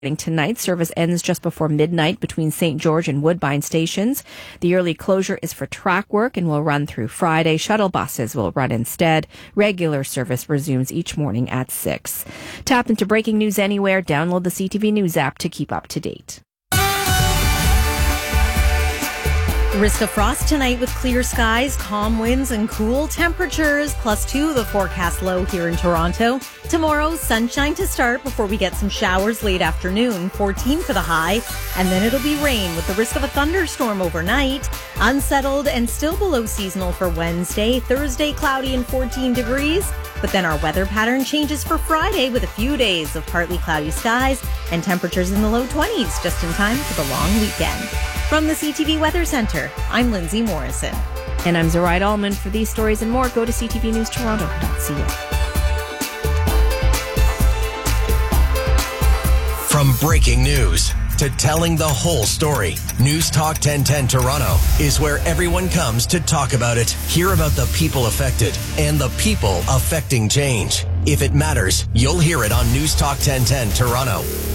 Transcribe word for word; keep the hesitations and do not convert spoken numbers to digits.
Tonight, service ends just before midnight between Saint George and Woodbine stations. The early closure is for track work and will run through Friday. Shuttle buses will run instead. Regular service resumes each morning at six. Tap into breaking news anywhere. Download the C T V News app to keep up to date. Risk of frost tonight with clear skies, calm winds, and cool temperatures. Plus two, the forecast low here in Toronto. Tomorrow, sunshine to start before we get some showers late afternoon. fourteen for the high. And then it'll be rain with the risk of a thunderstorm overnight. Unsettled and still below seasonal for Wednesday. Thursday, cloudy and fourteen degrees. But then our weather pattern changes for Friday with a few days of partly cloudy skies and temperatures in the low twenties just in time for the long weekend. From the C T V Weather Center, I'm Lindsay Morrison. And I'm Zoraida Allman. For these stories and more, go to c t v news toronto dot c a. From breaking news to telling the whole story, News Talk ten ten Toronto is where everyone comes to talk about it, hear about the people affected, and the people affecting change. If it matters, you'll hear it on News Talk ten ten Toronto.